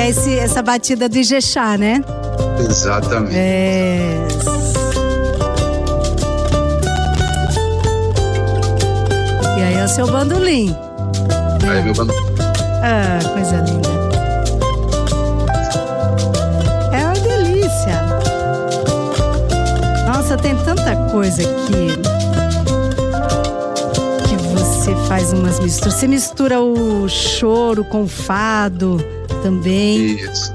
essa batida do Ijexá, né? Exatamente. E aí é o seu bandolim. Aí é meu bandolim. Ah, coisa linda. É uma delícia. Nossa, tem tanta coisa aqui que você faz umas misturas. Você mistura o choro com o fado também.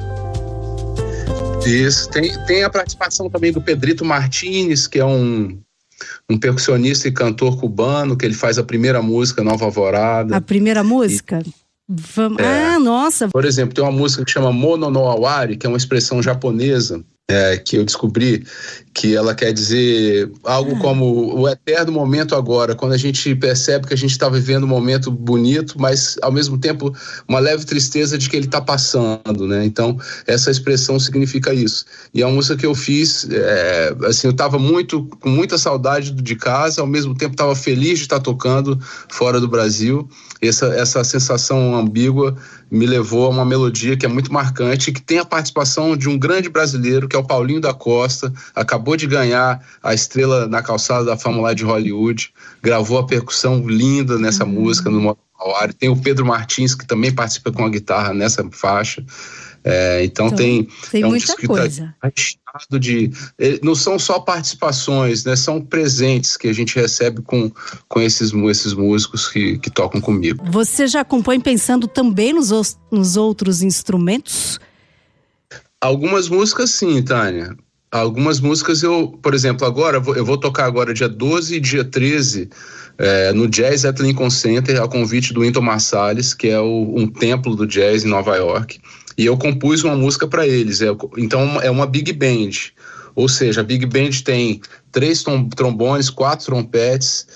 Isso. Tem a participação também do Pedrito Martínez, que é um percussionista e cantor cubano, que ele faz a primeira música, Nova Alvorada. A primeira música? Ah, nossa! Por exemplo, tem uma música que chama Mono no Awari, que é uma expressão japonesa, que eu descobri, que ela quer dizer algo como o eterno momento agora, quando a gente percebe que a gente está vivendo um momento bonito, mas ao mesmo tempo uma leve tristeza de que ele está passando, né? Então essa expressão significa isso. E é uma música que eu fiz, assim, eu estava com muita saudade de casa, ao mesmo tempo estava feliz de estar tocando fora do Brasil. Essa sensação ambígua me levou a uma melodia que é muito marcante, que tem a participação de um grande brasileiro, que é o Paulinho da Costa, acabou de ganhar a estrela na calçada da fama lá de Hollywood, gravou a percussão linda nessa música, no Mono no Awari. Tem o Pedro Martins, que também participa com a guitarra nessa faixa. Então tem muita coisa. Não são só participações, né? São presentes que a gente recebe com esses músicos que tocam comigo. Você já compõe pensando também nos outros instrumentos? Algumas músicas sim, Tânia. Algumas músicas por exemplo, eu vou tocar agora dia 12 e dia 13 no Jazz at Lincoln Center, ao convite do Wynton Marsalis, que é um templo do jazz em Nova York. E eu compus uma música para eles. Então é uma big band. Ou seja, a big band tem 3 trombones, 4 trompetes,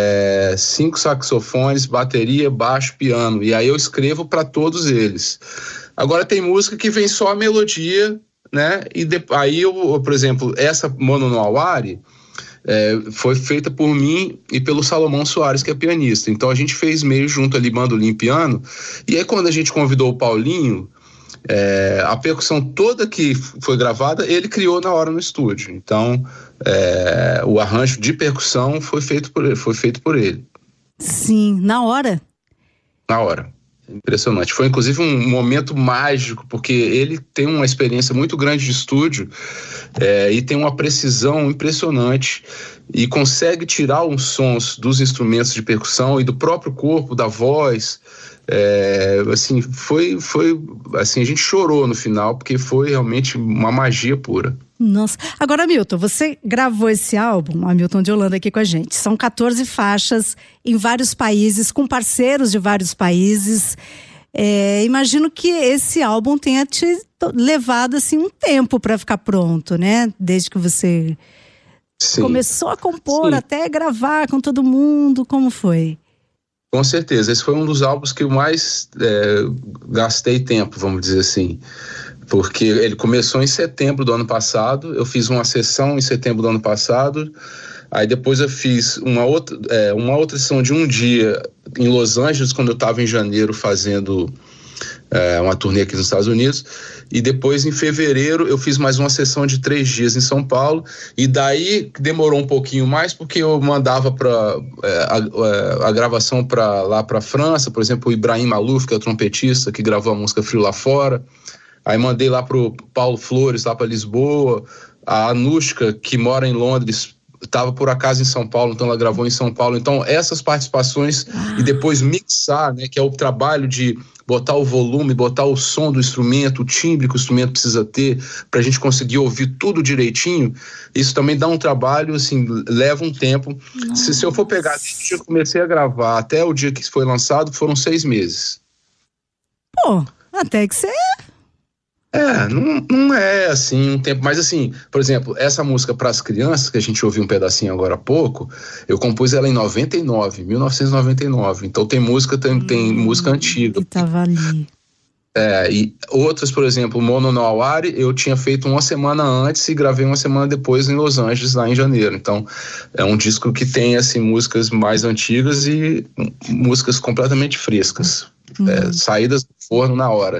5 saxofones, bateria, baixo, piano. E aí eu escrevo para todos eles. Agora tem música que vem só a melodia, né? E aí por exemplo, essa Mono no Awari foi feita por mim e pelo Salomão Soares, que é pianista. Então a gente fez meio junto ali, bandolim e piano. E aí quando a gente convidou o Paulinho, a percussão toda que foi gravada, ele criou na hora no estúdio. Então, o arranjo de percussão foi feito por ele. Sim, na hora? Na hora. Impressionante. Foi inclusive um momento mágico, porque ele tem uma experiência muito grande de estúdio e tem uma precisão impressionante e consegue tirar os sons dos instrumentos de percussão e do próprio corpo, da voz. Assim, foi assim, a gente chorou no final, porque foi realmente uma magia pura. Nossa. Agora, Hamilton, você gravou esse álbum, Hamilton de Holanda, aqui com a gente. São 14 faixas em vários países, com parceiros de vários países. Imagino que esse álbum tenha te levado assim, um tempo para ficar pronto, né? Desde que você começou a compor até gravar com todo mundo. Como foi? Com certeza, esse foi um dos álbuns que eu mais gastei tempo, vamos dizer assim, porque ele começou em setembro do ano passado, eu fiz uma sessão em setembro do ano passado, aí depois eu fiz uma outra sessão de um dia em Los Angeles, quando eu estava em janeiro fazendo uma turnê aqui nos Estados Unidos, e depois em fevereiro eu fiz mais uma sessão de 3 dias em São Paulo, e daí demorou um pouquinho mais porque eu mandava a gravação lá para França, por exemplo, o Ibrahim Malouf, que é o trompetista que gravou a música Frio Lá Fora, aí mandei lá pro Paulo Flores, lá para Lisboa, a Anushka, que mora em Londres, estava por acaso em São Paulo, então ela gravou em São Paulo. Então essas participações e depois mixar, né, que é o trabalho de botar o volume, botar o som do instrumento, o timbre que o instrumento precisa ter para a gente conseguir ouvir tudo direitinho, isso também dá um trabalho, assim, leva um tempo. Se eu for pegar desde o dia que eu comecei a gravar até o dia que foi lançado, foram 6 meses. Pô, até que você... Não é assim um tempo, mas assim, por exemplo, essa música para as crianças, que a gente ouviu um pedacinho agora há pouco, eu compus ela em 1999, então tem música antiga. Que tava ali. E outras, por exemplo, Mono no Awari, eu tinha feito uma semana antes e gravei uma semana depois em Los Angeles, lá em janeiro. Então, é um disco que tem, assim, músicas mais antigas e músicas completamente frescas, saídas do forno na hora.